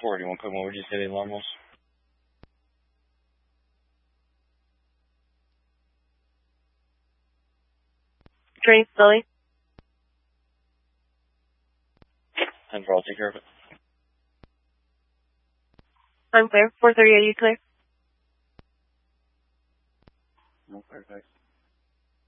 4. Do you want to put what would you say the alarm was? Drain facility. 10-4, I'll take care of it. I'm clear. 4:30, are you clear? No, perfect.